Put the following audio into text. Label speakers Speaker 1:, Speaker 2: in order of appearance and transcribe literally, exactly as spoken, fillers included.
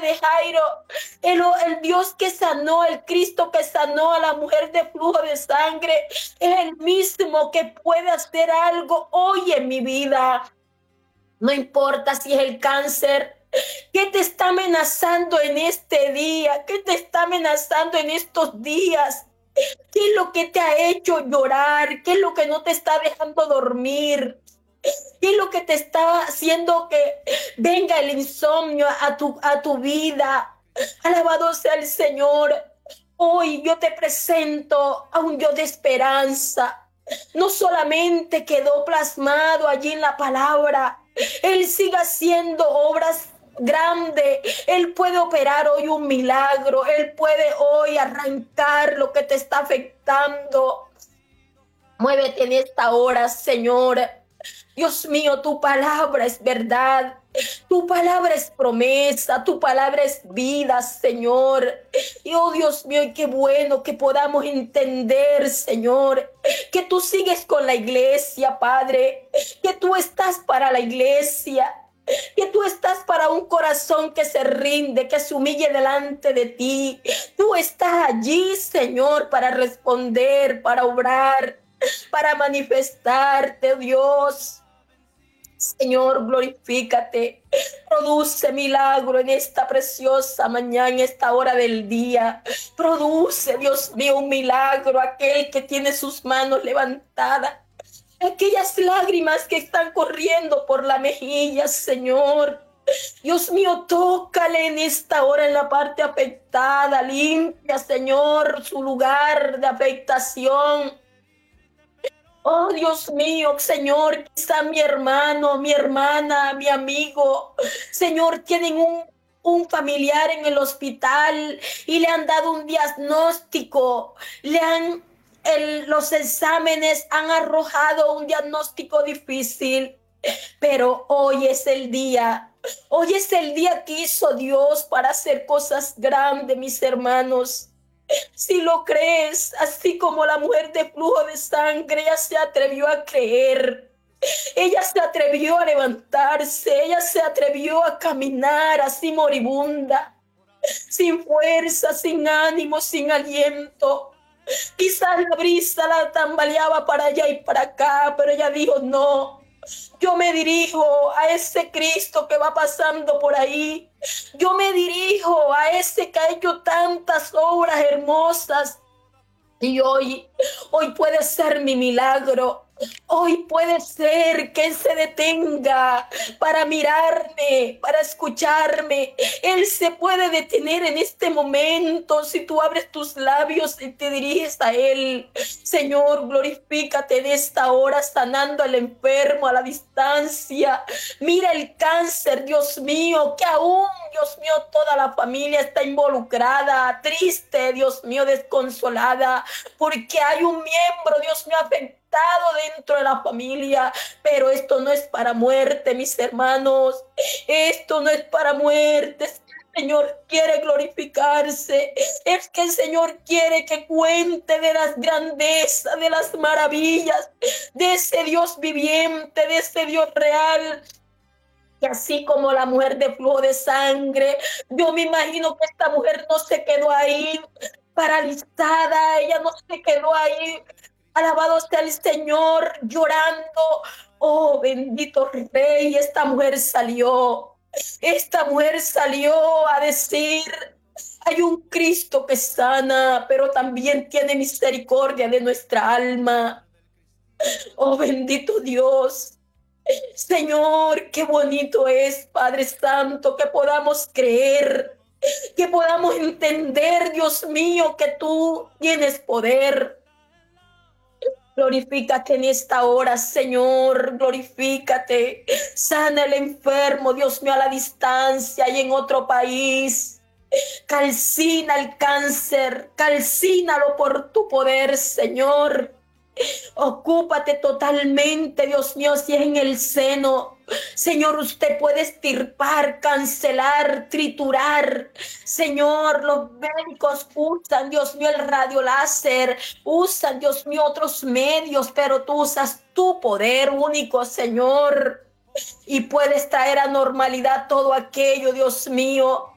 Speaker 1: de Jairo, el, el Dios que sanó, el Cristo que sanó a la mujer de flujo de sangre, es el mismo que puede hacer algo hoy en mi vida. No importa si es el cáncer. ¿Qué te está amenazando en este día? ¿Qué te está amenazando en estos días? ¿Qué es lo que te ha hecho llorar? ¿Qué es lo que no te está dejando dormir? ¿Qué es lo que te está haciendo que venga el insomnio a tu, a tu vida? Alabado sea el Señor. Hoy yo te presento a un Dios de esperanza. No solamente quedó plasmado allí en la palabra, Él sigue haciendo obras grande. Él puede operar hoy un milagro. Él puede hoy arrancar lo que te está afectando. Muévete en esta hora, Señor. Dios mío, tu palabra es verdad. Tu palabra es promesa, tu palabra es vida, Señor. Y oh Dios mío, qué bueno que podamos entender, Señor, que tú sigues con la iglesia, Padre, que tú estás para la iglesia, que tú estás para un corazón que se rinde, que se humille delante de ti. Tú estás allí, Señor, para responder, para obrar, para manifestarte, Dios. Señor, glorifícate, produce milagro en esta preciosa mañana, en esta hora del día. Produce, Dios mío, un milagro, aquel que tiene sus manos levantadas, aquellas lágrimas que están corriendo por la mejilla, Señor. Dios mío, tócale en esta hora en la parte afectada, limpia, Señor, su lugar de afectación. Oh, Dios mío, Señor, quizá mi hermano, mi hermana, mi amigo, Señor, tienen un, un familiar en el hospital y le han dado un diagnóstico, le han, el, los exámenes han arrojado un diagnóstico difícil, pero hoy es el día, hoy es el día que hizo Dios para hacer cosas grandes, mis hermanos. Si lo crees, así como la mujer de flujo de sangre, ella se atrevió a creer. Ella se atrevió a levantarse, ella se atrevió a caminar así moribunda, sin fuerza, sin ánimo, sin aliento. Quizás la brisa la tambaleaba para allá y para acá, pero ella dijo, no, yo me dirijo a ese Cristo que va pasando por ahí. Yo me dirijo a ese que ha hecho tantas obras hermosas. Y hoy, hoy puede ser mi milagro. Hoy puede ser que Él se detenga para mirarme, para escucharme. Él se puede detener en este momento si tú abres tus labios y te diriges a Él. Señor, glorifícate en esta hora sanando al enfermo a la distancia. Mira el cáncer, Dios mío, que aún, Dios mío, toda la familia está involucrada, triste, Dios mío, desconsolada, porque hay un miembro, Dios mío, afectado dentro de la familia, pero esto no es para muerte, mis hermanos, esto no es para muerte. El Señor quiere glorificarse, es que el Señor quiere que cuente de las grandezas, de las maravillas, de ese Dios viviente, de ese Dios real. Y así como la mujer de flujo de sangre, yo me imagino que esta mujer no se quedó ahí paralizada, ella no se quedó ahí. Alabado sea el Señor, llorando. Oh, bendito Rey, esta mujer salió. Esta mujer salió a decir, hay un Cristo que sana, pero también tiene misericordia de nuestra alma. Oh, bendito Dios. Señor, qué bonito es, Padre Santo, que podamos creer, que podamos entender, Dios mío, que tú tienes poder. Glorifícate en esta hora, Señor, glorifícate. Sana el enfermo, Dios mío, a la distancia y en otro país. Calcina el cáncer, calcínalo por tu poder, Señor. Ocúpate totalmente, Dios mío, si es en el seno. Señor, usted puede estirpar, cancelar, triturar. Señor, los médicos usan, Dios mío, el radio láser, usan, Dios mío, otros medios, pero tú usas tu poder único, Señor. Y puedes traer a normalidad todo aquello, Dios mío,